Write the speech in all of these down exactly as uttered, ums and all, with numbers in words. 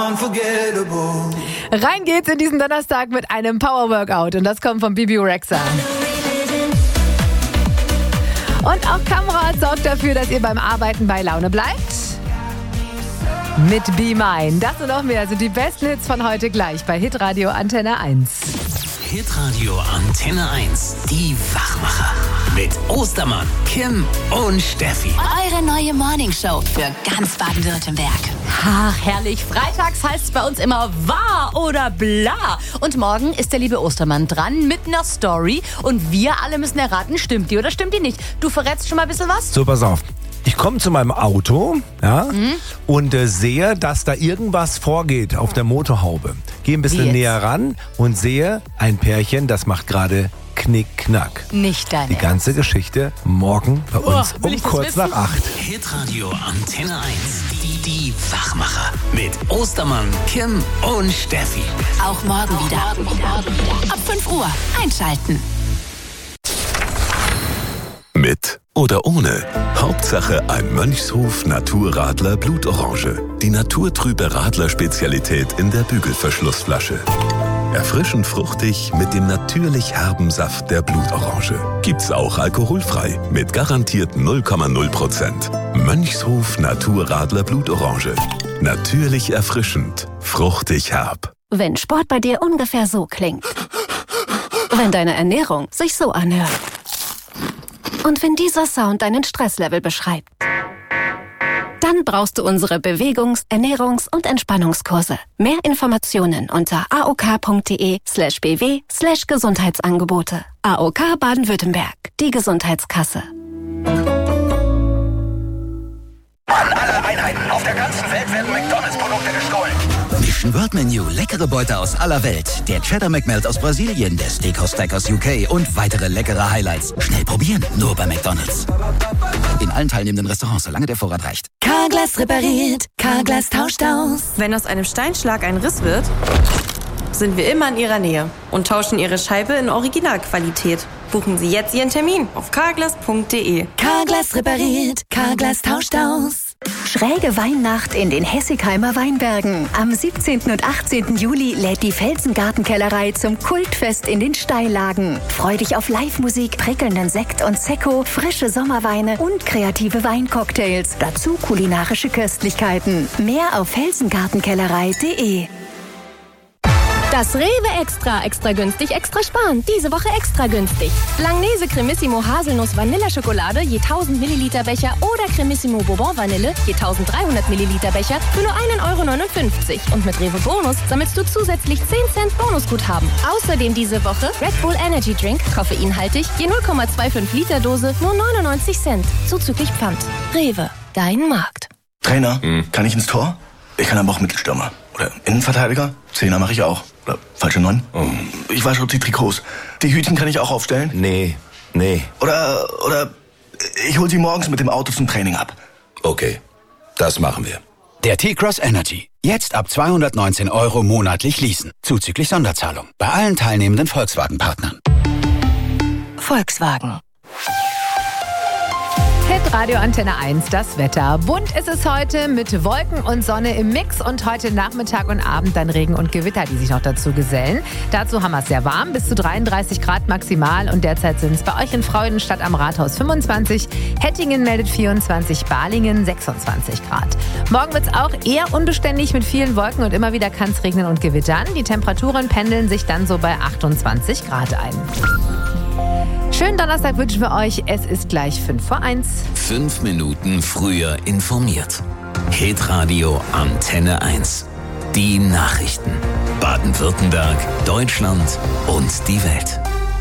Rein geht's in diesen Donnerstag mit einem Power-Workout und das kommt von Bibi Rexha. Und auch Kamera sorgt dafür, dass ihr beim Arbeiten bei Laune bleibt. Mit Be Mine. Das und noch mehr sind die besten Hits von heute gleich bei Hitradio Antenne eins. Hitradio Antenne eins, die Wachmacher. Mit Ostermann, Kim und Steffi. Eure neue Morningshow für ganz Baden-Württemberg. Ach, herrlich. Freitags heißt es bei uns immer wahr oder bla. Und morgen ist der liebe Ostermann dran mit einer Story. Und wir alle müssen erraten, stimmt die oder stimmt die nicht. Du verrätst schon mal ein bisschen was? So, pass auf. Ich komme zu meinem Auto, ja, mhm. und äh, sehe, dass da irgendwas vorgeht auf der Motorhaube. Gehe ein bisschen näher ran und sehe ein Pärchen, das macht gerade Knick-Knack. Nicht dein Die ganze Ernst. Geschichte morgen bei uns oh, um kurz nach acht. Hitradio Antenne eins, die, die Wachmacher. Mit Ostermann, Kim und Steffi. Auch morgen wieder. Morgen wieder. Ab fünf Uhr einschalten. Mit oder ohne. Hauptsache ein Mönchshof Naturradler Blutorange. Die naturtrübe Radler-Spezialität in der Bügelverschlussflasche. Erfrischend fruchtig mit dem natürlich herben Saft der Blutorange. Gibt's auch alkoholfrei mit garantiert null Komma null Prozent. Mönchshof Naturradler Blutorange. Natürlich erfrischend, fruchtig herb. Wenn Sport bei dir ungefähr so klingt. Wenn deine Ernährung sich so anhört. Und wenn dieser Sound deinen Stresslevel beschreibt, dann brauchst du unsere Bewegungs-, Ernährungs- und Entspannungskurse. Mehr Informationen unter aok.de slash bw slash Gesundheitsangebote. A O K Baden-Württemberg, die Gesundheitskasse. An alle Einheiten auf der ganzen Welt werden McDonalds-Produkte gestohlen. Mission World Menu, leckere Beute aus aller Welt. Der Cheddar McMelt aus Brasilien, der Steakhouse Stack aus U K und weitere leckere Highlights. Schnell probieren, nur bei McDonalds. In allen teilnehmenden Restaurants, solange der Vorrat reicht. Carglass repariert, Carglass tauscht aus. Wenn aus einem Steinschlag ein Riss wird, sind wir immer in Ihrer Nähe und tauschen Ihre Scheibe in Originalqualität. Buchen Sie jetzt Ihren Termin auf carglass punkt de. Carglass repariert, Carglass tauscht aus. Schräge Weihnacht in den Hessigheimer Weinbergen. Am siebzehnten und achtzehnten Juli lädt die Felsengartenkellerei zum Kultfest in den Steillagen. Freu dich auf Live-Musik, prickelnden Sekt und Sekko, frische Sommerweine und kreative Weincocktails. Dazu kulinarische Köstlichkeiten. Mehr auf felsengartenkellerei punkt de. Das Rewe Extra, extra günstig, extra sparen. Diese Woche extra günstig. Langnese Cremissimo Haselnuss Vanilleschokolade je tausend Milliliter Becher oder Cremissimo Bourbon Vanille je tausenddreihundert Milliliter Becher für nur ein Euro neunundfünfzig. Und mit Rewe Bonus sammelst du zusätzlich zehn Cent Bonusguthaben. Außerdem diese Woche Red Bull Energy Drink, koffeinhaltig, je null Komma fünfundzwanzig Liter Dose, nur neunundneunzig Cent. Zuzüglich Pfand. Rewe, dein Markt. Trainer, hm. kann ich ins Tor? Ich kann aber auch Mittelstürmer. Oder Innenverteidiger? Zehner mache ich auch. Oder falsche Neun? Oh. Ich wasche die Trikots. Die Hütchen kann ich auch aufstellen? Nee, nee. Oder, oder ich hol sie morgens mit dem Auto zum Training ab. Okay, das machen wir. Der T-Cross Energy. Jetzt ab zweihundertneunzehn Euro monatlich leasen. Zuzüglich Sonderzahlung. Bei allen teilnehmenden Volkswagen-Partnern. Volkswagen. Hitradio Antenne eins, das Wetter. Bunt ist es heute mit Wolken und Sonne im Mix und heute Nachmittag und Abend dann Regen und Gewitter, die sich noch dazu gesellen. Dazu haben wir es sehr warm, bis zu dreiunddreißig Grad maximal und derzeit sind es bei euch in Freudenstadt am Rathaus fünfundzwanzig, Hettingen meldet vierundzwanzig, Balingen sechsundzwanzig Grad. Morgen wird es auch eher unbeständig mit vielen Wolken und immer wieder kann es regnen und gewittern. Die Temperaturen pendeln sich dann so bei achtundzwanzig Grad ein. Schönen Donnerstag wünschen wir euch. Es ist gleich fünf vor eins. Fünf Minuten früher informiert. Hitradio Antenne eins. Die Nachrichten. Baden-Württemberg, Deutschland und die Welt.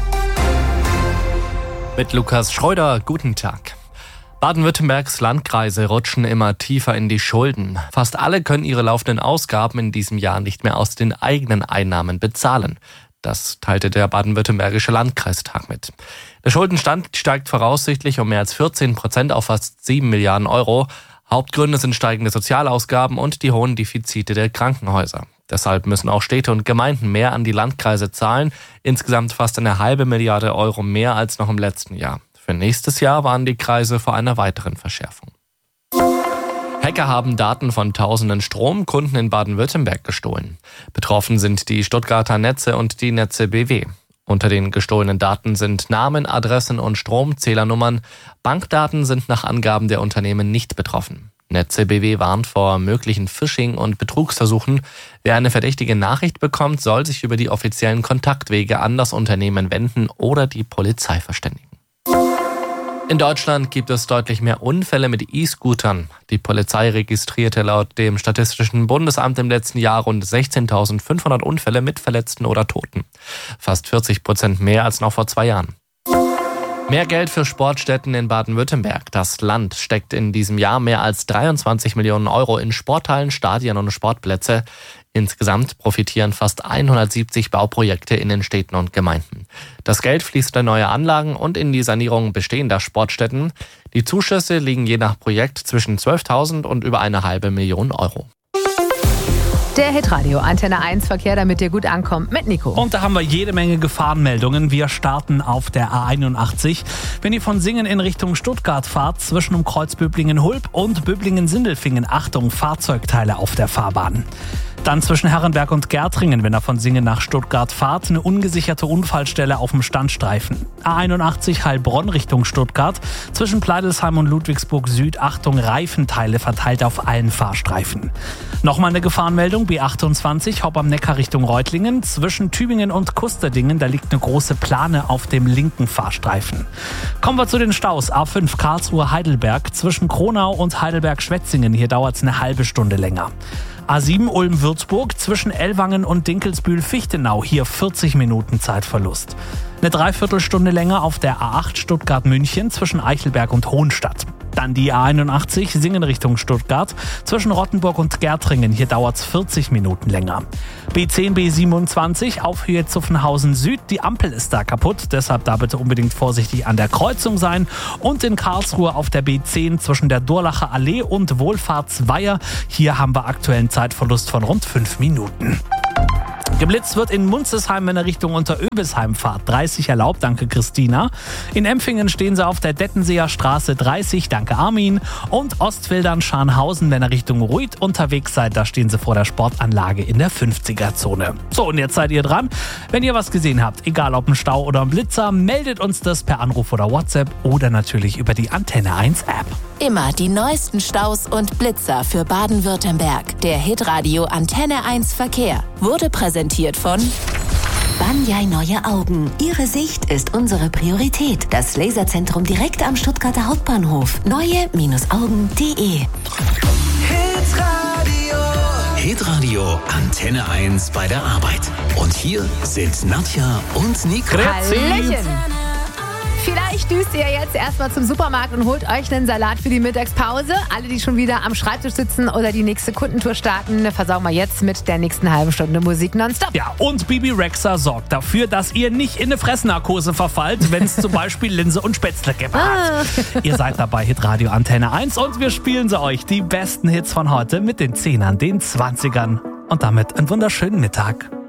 Mit Lukas Schreuder, guten Tag. Baden-Württembergs Landkreise rutschen immer tiefer in die Schulden. Fast alle können ihre laufenden Ausgaben in diesem Jahr nicht mehr aus den eigenen Einnahmen bezahlen. Das teilte der Baden-Württembergische Landkreistag mit. Der Schuldenstand steigt voraussichtlich um mehr als vierzehn Prozent auf fast sieben Milliarden Euro. Hauptgründe sind steigende Sozialausgaben und die hohen Defizite der Krankenhäuser. Deshalb müssen auch Städte und Gemeinden mehr an die Landkreise zahlen. Insgesamt fast eine halbe Milliarde Euro mehr als noch im letzten Jahr. Für nächstes Jahr waren die Kreise vor einer weiteren Verschärfung. Hacker haben Daten von tausenden Stromkunden in Baden-Württemberg gestohlen. Betroffen sind die Stuttgarter Netze und die Netze B W. Unter den gestohlenen Daten sind Namen, Adressen und Stromzählernummern. Bankdaten sind nach Angaben der Unternehmen nicht betroffen. Netze B W warnt vor möglichen Phishing- und Betrugsversuchen. Wer eine verdächtige Nachricht bekommt, soll sich über die offiziellen Kontaktwege an das Unternehmen wenden oder die Polizei verständigen. In Deutschland gibt es deutlich mehr Unfälle mit E-Scootern. Die Polizei registrierte laut dem Statistischen Bundesamt im letzten Jahr rund sechzehntausendfünfhundert Unfälle mit Verletzten oder Toten. Fast vierzig Prozent mehr als noch vor zwei Jahren. Mehr Geld für Sportstätten in Baden-Württemberg. Das Land steckt in diesem Jahr mehr als dreiundzwanzig Millionen Euro in Sporthallen, Stadien und Sportplätze. Insgesamt profitieren fast hundertsiebzig Bauprojekte in den Städten und Gemeinden. Das Geld fließt in neue Anlagen und in die Sanierung bestehender Sportstätten. Die Zuschüsse liegen je nach Projekt zwischen zwölftausend und über eine halbe Million Euro. Der Hitradio Antenne eins Verkehr, damit ihr gut ankommt, mit Nico. Und da haben wir jede Menge Gefahrenmeldungen. Wir starten auf der A einundachtzig. Wenn ihr von Singen in Richtung Stuttgart fahrt, zwischen um Kreuz Böblingen-Hulb und Böblingen-Sindelfingen, Achtung, Fahrzeugteile auf der Fahrbahn. Dann zwischen Herrenberg und Gärtringen, wenn ihr von Singen nach Stuttgart fahrt, eine ungesicherte Unfallstelle auf dem Standstreifen. A einundachtzig Heilbronn Richtung Stuttgart, zwischen Pleidelsheim und Ludwigsburg Süd, Achtung, Reifenteile verteilt auf allen Fahrstreifen. Nochmal eine Gefahrenmeldung, B achtundzwanzig, Haupt am Neckar Richtung Reutlingen, zwischen Tübingen und Kusterdingen, da liegt eine große Plane auf dem linken Fahrstreifen. Kommen wir zu den Staus, A fünf Karlsruhe Heidelberg, zwischen Kronau und Heidelberg-Schwetzingen, hier dauert es eine halbe Stunde länger. A sieben Ulm-Würzburg, zwischen Ellwangen und Dinkelsbühl-Fichtenau, hier vierzig Minuten Zeitverlust. Eine Dreiviertelstunde länger auf der A acht Stuttgart-München, zwischen Eichelberg und Hohenstadt. Dann die A einundachtzig Singen Richtung Stuttgart, zwischen Rottenburg und Gärtringen, hier dauert es vierzig Minuten länger. B zehn B siebenundzwanzig auf Höhe Zuffenhausen Süd, die Ampel ist da kaputt, deshalb da bitte unbedingt vorsichtig an der Kreuzung sein. Und in Karlsruhe auf der B zehn zwischen der Durlacher Allee und Wohlfahrtsweiher, hier haben wir aktuellen Zeitverlust von rund fünf Minuten. Geblitzt wird in Munzesheim, wenn er Richtung Unteröbesheim fahrt. dreißig erlaubt, danke Christina. In Empfingen stehen sie auf der Dettenseer Straße dreißig, danke Armin. Und Ostwildern Scharnhausen, wenn er Richtung Ruid unterwegs seid, da stehen sie vor der Sportanlage in der fünfziger-Zone. So, und jetzt seid ihr dran. Wenn ihr was gesehen habt, egal ob ein Stau oder ein Blitzer, meldet uns das per Anruf oder WhatsApp oder natürlich über die Antenne eins App. Immer die neuesten Staus und Blitzer für Baden-Württemberg. Der Hitradio Antenne eins Verkehr wurde präsentiert von Banyai Neue Augen. Ihre Sicht ist unsere Priorität. Das Laserzentrum direkt am Stuttgarter Hauptbahnhof. neue Augen punkt de. Hitradio. Hitradio Antenne eins bei der Arbeit. Und hier sind Nadja und Nico. Hallöchen. Vielleicht düst ihr jetzt erstmal zum Supermarkt und holt euch einen Salat für die Mittagspause. Alle, die schon wieder am Schreibtisch sitzen oder die nächste Kundentour starten, versauen wir jetzt mit der nächsten halben Stunde Musik nonstop. Ja, und Bibi Rexha sorgt dafür, dass ihr nicht in eine Fressnarkose verfallt, wenn es zum Beispiel Linse und Spätzle gibt. Ah. Ihr seid dabei Hitradio Antenne eins und wir spielen sie euch die besten Hits von heute mit den Zehnern, den Zwanzigern und damit einen wunderschönen Mittag.